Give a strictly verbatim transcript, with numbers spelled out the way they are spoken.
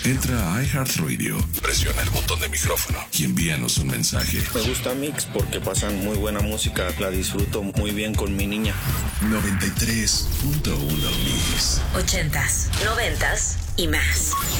Entra a iHeartRadio, presiona el botón de micrófono y envíanos un mensaje. Me gusta Mix porque pasan muy buena música, la disfruto muy bien con mi niña. noventa y tres punto uno Mix. Ochentas, noventas y más.